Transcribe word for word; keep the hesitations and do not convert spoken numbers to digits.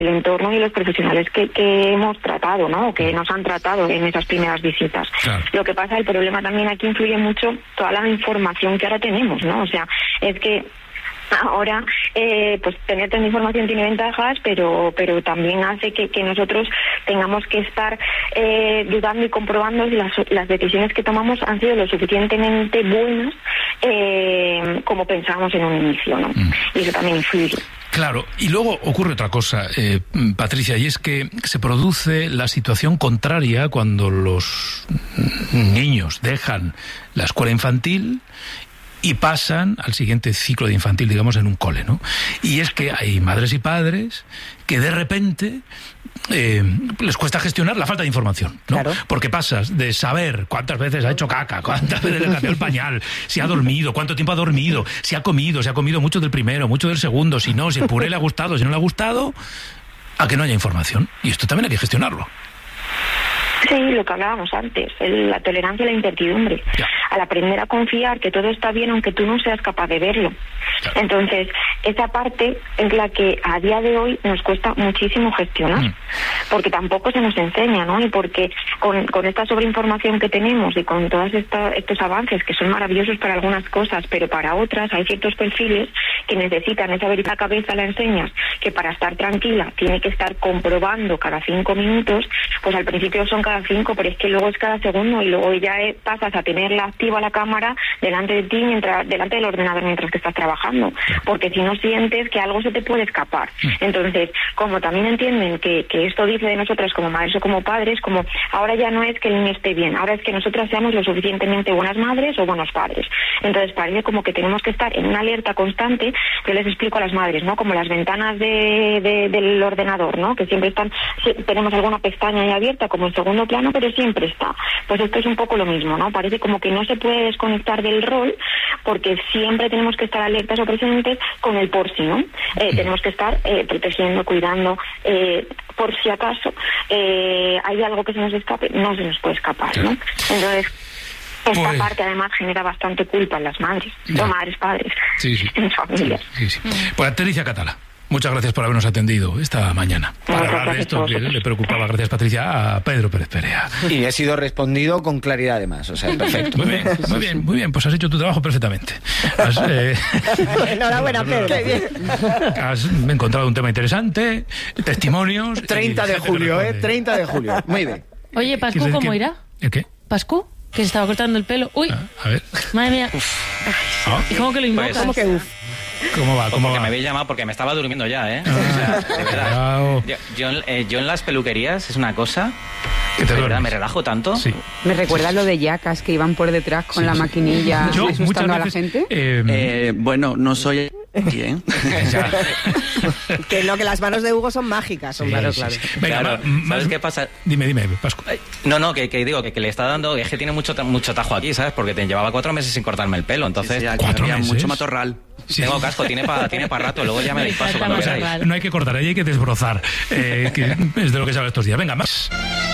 el entorno y los profesionales que, que hemos tratado, ¿no? Que nos han tratado en esas primeras visitas. Claro. Lo que pasa, el problema también aquí influye mucho toda la información que ahora tenemos, ¿no? O sea, es que ahora, eh, pues tener tanta información tiene ventajas, pero pero también hace que, que nosotros tengamos que estar eh, dudando y comprobando si las, las decisiones que tomamos han sido lo suficientemente buenas eh, como pensábamos en un inicio, ¿no? Mm. Y eso también influye. Claro, y luego ocurre otra cosa, eh, Patricia, y es que se produce la situación contraria cuando los niños dejan la escuela infantil y pasan al siguiente ciclo de infantil, digamos, en un cole, ¿no? Y es que hay madres y padres que de repente eh, les cuesta gestionar la falta de información, ¿no? Claro. Porque pasas de saber cuántas veces ha hecho caca, cuántas veces le cambió el pañal, si ha dormido, cuánto tiempo ha dormido, si ha comido, si ha comido mucho del primero, mucho del segundo, si no, si el puré le ha gustado, si no le ha gustado, a que no haya información. Y esto también hay que gestionarlo. Sí, lo que hablábamos antes, el, la tolerancia a la incertidumbre, ya. Al aprender a confiar que todo está bien aunque tú no seas capaz de verlo. Ya. Entonces, esa parte es la que a día de hoy nos cuesta muchísimo gestionar, mm. porque tampoco se nos enseña, ¿no? Y porque con, con esta sobreinformación que tenemos y con todos estos avances que son maravillosos para algunas cosas, pero para otras hay ciertos perfiles que necesitan esa verita cabeza, la enseñas, que para estar tranquila tiene que estar comprobando cada cinco minutos, pues al principio son cada cinco, pero es que luego es cada segundo y luego ya pasas a tenerla activa la cámara delante de ti, mientras delante del ordenador mientras que estás trabajando, porque si no sientes que algo se te puede escapar. Entonces, como también entienden que, que esto dice de nosotras como madres o como padres, como ahora ya no es que el niño esté bien, ahora es que nosotras seamos lo suficientemente buenas madres o buenos padres. Entonces parece como que tenemos que estar en una alerta constante. Yo les explico a las madres, ¿no? Como las ventanas de, de, del ordenador, ¿no? Que siempre están, tenemos alguna pestaña ahí abierta como el segundo plano, pero siempre está. Pues esto es un poco lo mismo, ¿no? Parece como que no se puede desconectar del rol, porque siempre tenemos que estar alertas o presentes con el por si, ¿no? Eh, tenemos que estar eh, protegiendo, cuidando, eh, por si acaso eh, hay algo que se nos escape, no se nos puede escapar, ¿no? Entonces, esta pues, parte además genera bastante culpa en las madres, no madres, padres, sí, sí. en familias. Sí, sí, sí. Pues Patricia Catala, muchas gracias por habernos atendido esta mañana. Para hablar de esto que le preocupaba, gracias Patricia, a Pedro Pérez Perea. Y he sido respondido con claridad además, o sea, perfecto. Muy bien, muy bien, muy bien, pues has hecho tu trabajo perfectamente. Has, eh... Enhorabuena, Pedro. Qué bien. Has encontrado un tema interesante, testimonios... treinta de julio, ¿eh? treinta de julio. Muy bien. Oye, Pascu, ¿cómo irá? ¿El qué? ¿Pascu? Que se estaba cortando el pelo. Uy, ah, a ver. Madre mía. ¿Ah? ¿Y cómo que lo invocas? ¿Cómo que uf? ¿Cómo va? ¿Cómo porque va? me habéis llamado porque me estaba durmiendo ya, ¿eh? Ah, o sea, de verdad. Wow. Yo, yo, eh, yo en las peluquerías es una cosa... ¿Que te de verdad, duermes? me relajo tanto. Sí. Me recuerda sí, sí. lo de yacas que iban por detrás con sí, la sí. maquinilla Yo, asustando a la veces, gente. Eh, eh, bueno, no soy... Bien. Que no, que las manos de Hugo son mágicas. Son sí, claro, sí, claro. sí. Venga, claro. ma, ¿Sabes más... qué pasa? Dime, dime, Pascu. No, no, que, que digo, que, que le está dando... Es que tiene mucho, mucho tajo aquí, ¿sabes? Porque te llevaba cuatro meses sin cortarme el pelo, entonces... Sí, sí, ¿Cuatro meses? Mucho matorral. Sí. Tengo casco, tiene para tiene pa rato, luego ya me deis paso cuando queráis. No hay que cortar, ahí hay que desbrozar, eh, que es de lo que se habla estos días. Venga, más...